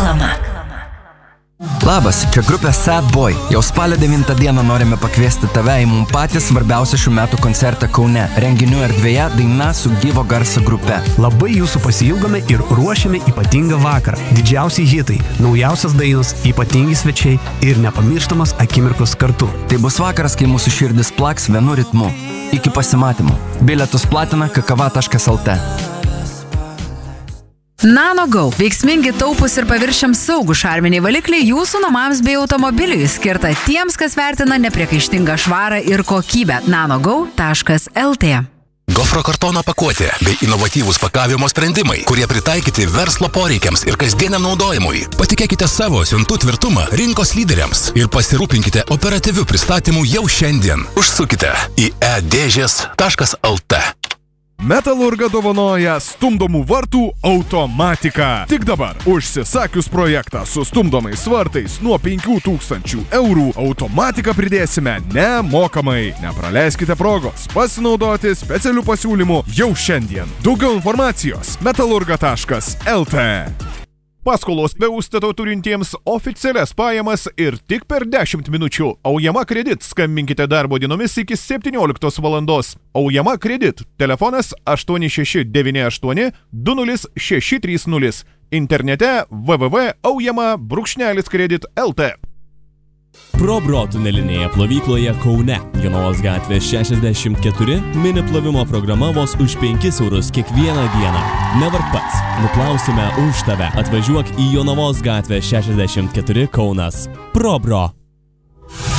Reklama. Labas, čia grupė Sad Boy. Jau spalio 9 dieną norime pakviesti tave į mums patį svarbiausią šių metų koncertą Kaune. Renginių erdvėje daina su gyvo garso grupe. Labai jūsų pasiilgome ir ruošiame ypatingą vakarą. Didžiausi hitai, naujausias dainos, ypatingi svečiai ir nepamirštamas akimirkos kartu. Tai bus vakaras, kai mūsų širdis plaks vienu ritmu. Iki pasimatymų. Bilietus platina kakava.lt. NanoGo. Veiksmingi, taupūs ir paviršiams saugų šarminiai valikliai jūsų namams bei automobiliui, skirta tiems, kas vertina nepriekaištingą švarą ir kokybę. nanogo.lt. Gofro kartono pakuotė bei inovatyvūs pakavimo sprendimai, kurie pritaikyti verslo poreikiams ir kasdieniam naudojimui. Patikėkite savo siuntų tvirtumą rinkos lyderiams ir pasirūpinkite operatyvių pristatymų jau šiandien. Užsukite į edėžės.lt. Metalurga dovanoja stumdomų vartų automatiką. Tik dabar, užsisakius projektą su stumdomais vartais nuo 5000 eurų, automatiką pridėsime nemokamai. Nepraleiskite progos pasinaudoti specialių pasiūlymų jau šiandien. Daugiau informacijos metalurga.lt. Paskolos be užstato turintiems oficialias pajamas ir tik per 10 minučių. Aujama Kredit. Skambinkite darbo dienomis iki 17 valandos. Aujama Kredit. Telefonas 8698 20630. Internete www.aujama-kredit.lt. ProBro tunelinėje plovykloje Kaune. Jonavos gatvė 64. Mini plovimo programa vos už 5 eurus kiekvieną dieną. Nevark pats. Nuplausime už tave. Atvažiuok į Jonavos gatvę 64 Kaunas. ProBro.